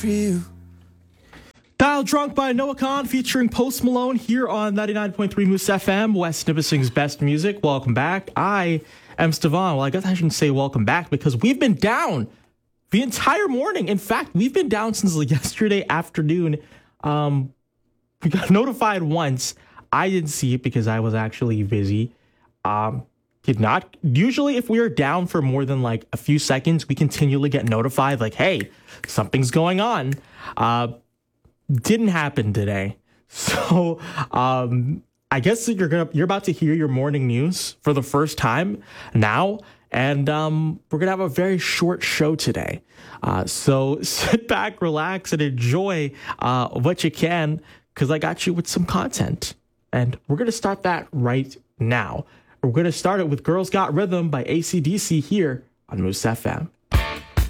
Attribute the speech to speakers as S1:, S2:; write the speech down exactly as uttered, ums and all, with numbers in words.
S1: Dial Drunk by Noah Khan featuring Post Malone here on ninety-nine point three Moose F M, West Nipissing's best music. Welcome back. I am Stevan. Well, I guess I shouldn't say welcome back because we've been down the entire morning. In fact, we've been down since yesterday afternoon. Um, we got notified once. I didn't see it because I was actually busy. Um, did not. Usually if we are down for more than like a few seconds, we continually get notified like, hey, something's going on. Uh, didn't happen today. So um, I guess you're gonna you're about to hear your morning news for the first time now. And um, we're going to have a very short show today. Uh, so sit back, relax, and enjoy uh, what you can, because I got you with some content. And we're going to start that right now. We're going to start it with Girls Got Rhythm by A C D C here on Moose F M.